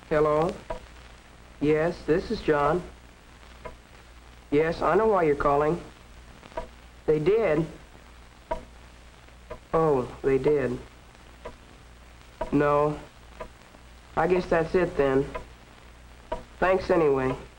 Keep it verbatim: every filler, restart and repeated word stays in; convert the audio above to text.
Hello? Yes, this is John. Yes, I know why you're calling. They did? Oh, they did. No. I guess that's it then. Thanks anyway.